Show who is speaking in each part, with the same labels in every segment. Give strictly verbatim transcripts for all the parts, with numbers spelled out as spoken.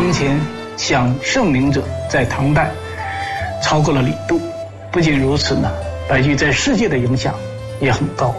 Speaker 1: 当前享盛名者在唐代超过了李杜。不仅如此呢，白居易在世界的影响也很高。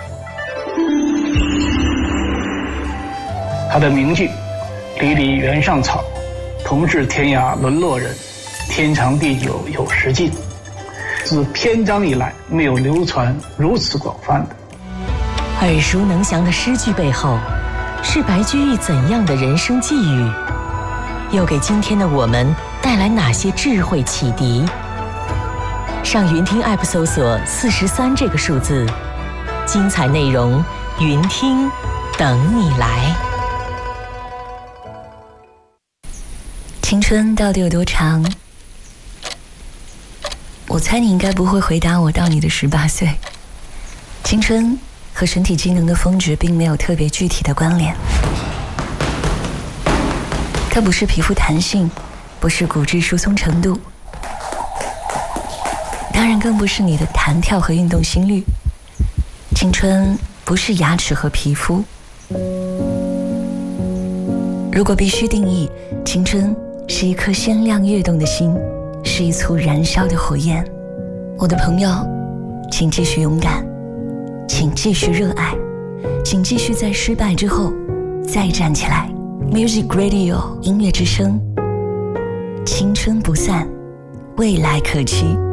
Speaker 1: 他的名句“离离原上草，同是天涯沦落人，天长地久有时尽”，自篇章以来没有流传如此广泛的。
Speaker 2: 耳熟能详的诗句背后，是白居易怎样的人生际遇？又给今天的我们带来哪些智慧启迪？上云听 App 搜索四十三这个数字，精彩内容云听等你来。
Speaker 3: 青春到底有多长？我猜你应该不会回答我到你的十八岁。青春和身体机能的峰值并没有特别具体的关联，它不是皮肤弹性，不是骨质疏松程度，当然更不是你的弹跳和运动心率。青春不是牙齿和皮肤。如果必须定义，青春是一颗鲜亮跃动的心，是一簇燃烧的火焰。我的朋友，请继续勇敢，请继续热爱，请继续在失败之后再站起来。 Music Radio 音乐之声，青春不散，未来可期。